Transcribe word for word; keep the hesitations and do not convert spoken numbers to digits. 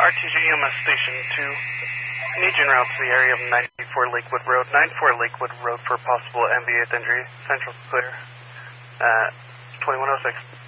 R T G E M S Station two. Need you en route to the area of ninety-four Lakewood Road. ninety-four Lakewood Road for possible ambient injury. Central clear. Uh, twenty-one oh six.